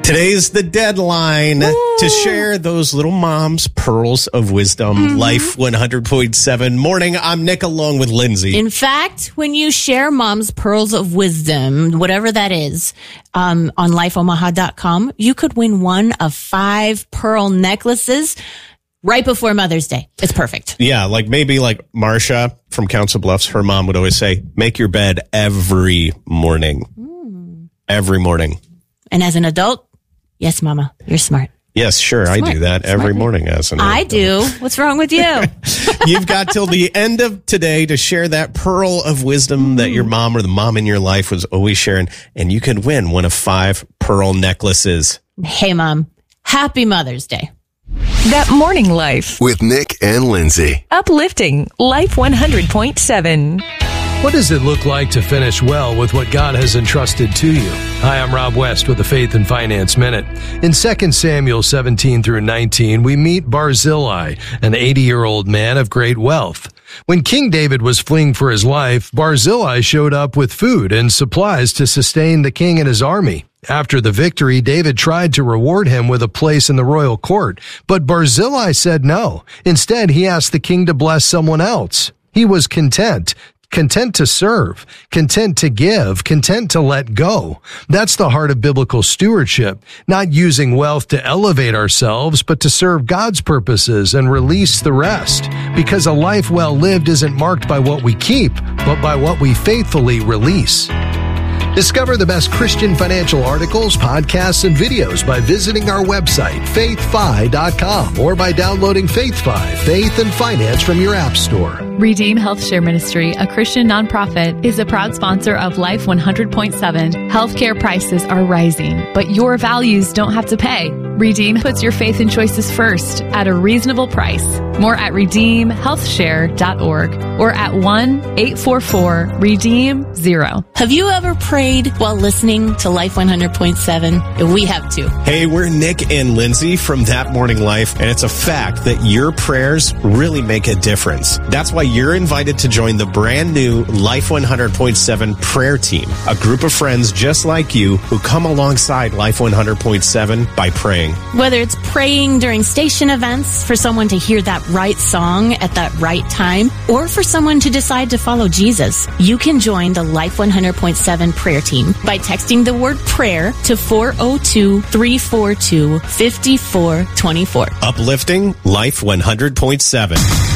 Today's the deadline to share those little moms' pearls of wisdom. Life 100.7 morning. I'm Nick along with Lindsay. In fact, when you share mom's pearls of wisdom, whatever that is, on lifeomaha.com, you could win one of 5 pearl necklaces right before Mother's Day. It's perfect. Yeah, maybe Marsha from Council Bluffs, her mom would always say, make your bed every morning. Every morning. And as an adult, yes, Mama, you're smart. Yes, sure. Smart. I do that every morning as an adult. I do. What's wrong with you? You've got till the end of today to share that pearl of wisdom that your mom or the mom in your life was always sharing, and you could win one of 5 pearl necklaces. Hey, Mom. Happy Mother's Day. That Morning Life. With Nick and Lindsay. Uplifting Life 100.7. What does it look like to finish well with what God has entrusted to you? Hi, I'm Rob West with the Faith and Finance Minute. In 2 Samuel 17 through 19, we meet Barzillai, an 80-year-old man of great wealth. When King David was fleeing for his life, Barzillai showed up with food and supplies to sustain the king and his army. After the victory, David tried to reward him with a place in the royal court, but Barzillai said no. Instead, he asked the king to bless someone else. He was content to serve, content to give, content to let go. That's the heart of biblical stewardship, not using wealth to elevate ourselves, but to serve God's purposes and release the rest. Because a life well lived isn't marked by what we keep, but by what we faithfully release. Discover the best Christian financial articles, podcasts, and videos by visiting our website, faithfi.com, or by downloading FaithFi, Faith and Finance from your app store. Redeem Health Share Ministry, a Christian nonprofit, is a proud sponsor of Life 100.7. Healthcare prices are rising, but your values don't have to pay. Redeem puts your faith and choices first at a reasonable price. More at redeemhealthshare.org or at 1-844-REDEEM-0. Have you ever prayed while listening to Life 100.7? We have too. Hey, we're Nick and Lindsay from That Morning Life, and it's a fact that your prayers really make a difference. That's why you're invited to join the brand new Life 100.7 prayer team, a group of friends just like you who come alongside Life 100.7 by praying. Whether it's praying during station events for someone to hear that right song at that right time, or for someone to decide to follow Jesus, you can join the Life 100.7 prayer team by texting the word prayer to 402-342-5424. Uplifting Life 100.7.